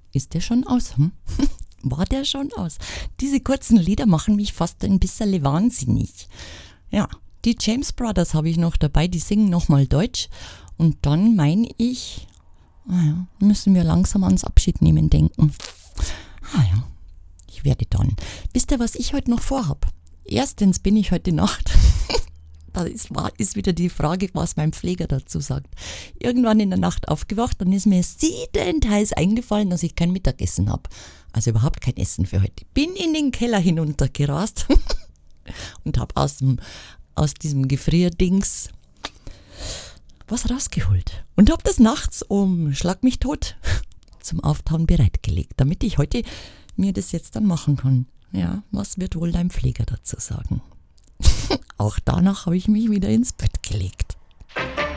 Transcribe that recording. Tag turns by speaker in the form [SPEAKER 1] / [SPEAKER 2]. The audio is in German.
[SPEAKER 1] Ist der schon aus? War der schon aus? Diese kurzen Lieder machen mich fast ein bisschen wahnsinnig. Ja, die James Brothers habe ich noch dabei, die singen nochmal Deutsch. Und dann meine ich, müssen wir langsam ans Abschiednehmen denken. Ich werde dann. Wisst ihr, was ich heute noch vorhab? Erstens bin ich heute Nacht, da ist wieder die Frage, was mein Pfleger dazu sagt. Irgendwann in der Nacht aufgewacht, dann ist mir siedend heiß eingefallen, dass ich kein Mittagessen habe. Also überhaupt kein Essen für heute. Bin in den Keller hinuntergerast und habe aus diesem Gefrierdings was rausgeholt. Und habe das nachts um Schlag mich tot zum Auftauen bereitgelegt, damit ich heute mir das jetzt dann machen kann. Ja, was wird wohl dein Pfleger dazu sagen? Auch danach habe ich mich wieder ins Bett gelegt.